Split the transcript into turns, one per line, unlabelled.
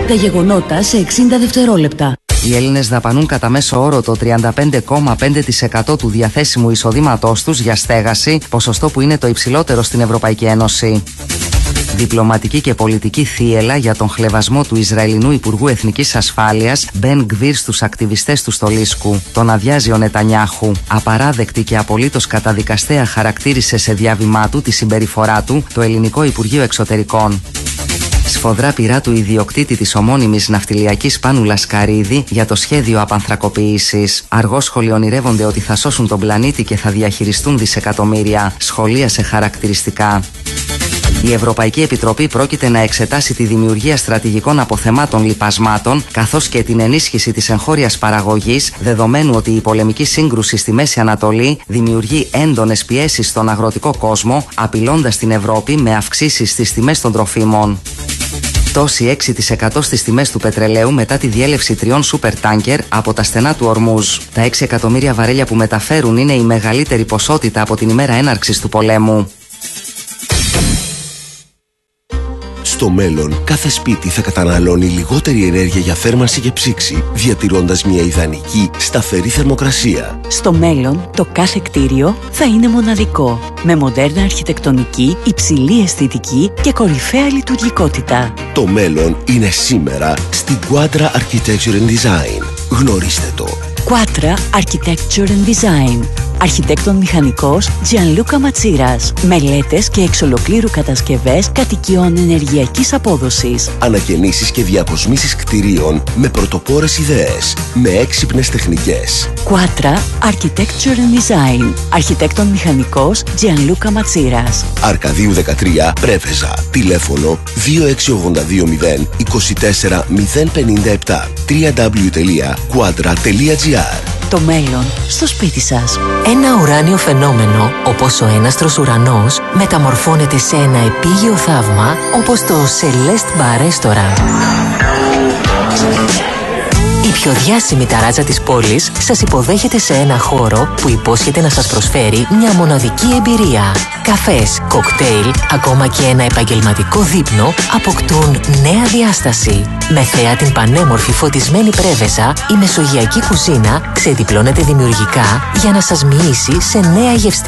Τα γεγονότα σε 60 δευτερόλεπτα.
Οι Έλληνες δαπανούν κατά μέσο όρο το 35,5% του διαθέσιμου εισοδήματός τους για στέγαση, ποσοστό που είναι το υψηλότερο στην Ευρωπαϊκή Ένωση. Διπλωματική και πολιτική θύελλα για τον χλευασμό του Ισραηλινού Υπουργού Εθνικής Ασφάλειας Μπεν Γκβίρ στους ακτιβιστές του Στολίσκου. Τον αδειάζει ο Νετανιάχου. Απαράδεκτη και απολύτως καταδικαστέα χαρακτήρισε σε διάβημά του τη συμπεριφορά του το Ελληνικό Υπουργείο Εξωτερικών. Σφοδρά πειρά του ιδιοκτήτη της ομώνυμης ναυτιλιακής Πάνου Λασκαρίδη για το σχέδιο απανθρακοποίησης. Αργόσχολοι ονειρεύονται ότι θα σώσουν τον πλανήτη και θα διαχειριστούν δισεκατομμύρια. Σχολίασε χαρακτηριστικά. Η Ευρωπαϊκή Επιτροπή πρόκειται να εξετάσει τη δημιουργία στρατηγικών αποθεμάτων λιπασμάτων, καθώς και την ενίσχυση της εγχώριας παραγωγής, δεδομένου ότι η πολεμική σύγκρουση στη Μέση Ανατολή δημιουργεί έντονες πιέσεις στον αγροτικό κόσμο, απειλώντας την Ευρώπη με αυξήσεις στις τιμές των τροφίμων. Πτώση 6% στις τιμές του πετρελαίου μετά τη διέλευση 3 σούπερ τάνκερ από τα στενά του Ορμούζ. Τα 6 εκατομμύρια βαρέλια που μεταφέρουν είναι η μεγαλύτερη ποσότητα από την ημέρα έναρξης του πολέμου.
Στο μέλλον, κάθε σπίτι θα καταναλώνει λιγότερη ενέργεια για θέρμανση και ψήξη, διατηρώντας μια ιδανική, σταθερή θερμοκρασία.
Στο μέλλον, το κάθε κτίριο θα είναι μοναδικό, με μοντέρνα αρχιτεκτονική, υψηλή αισθητική και κορυφαία λειτουργικότητα.
Το μέλλον είναι σήμερα στην Quadra Architecture and Design. Γνωρίστε το.
Quadra Architecture and Design. Αρχιτέκτον μηχανικός Gianluca Matsiras. Μελέτες και εξ ολοκλήρου κατασκευές κατοικιών ενεργειακής απόδοσης.
Ανακαινήσεις και διακοσμήσεις κτηρίων με πρωτοπόρες ιδέες, με έξυπνες τεχνικές.
Quadra Architecture and Design. Αρχιτέκτον μηχανικός Gianluca Matsiras.
Αρκαδίου 13, Πρέβεζα. Τηλέφωνο 26820 24 057. www.quadra.gr.
Το μέλλον στο σπίτι σας.
Ένα ουράνιο φαινόμενο, όπως ο έναστρος ουρανός, μεταμορφώνεται σε ένα επίγειο θαύμα, όπως το Celeste Bar Restaurant. Η πιο διάσημη ταράτσα της πόλης σας υποδέχεται σε ένα χώρο που υπόσχεται να σας προσφέρει μια μοναδική εμπειρία. Καφές, κοκτέιλ, ακόμα και ένα επαγγελματικό δείπνο αποκτούν νέα διάσταση. Με θέα την πανέμορφη φωτισμένη Πρέβεζα, η μεσογειακή κουζίνα ξεδιπλώνεται δημιουργικά για να σας μοιήσει σε νέα γευστικά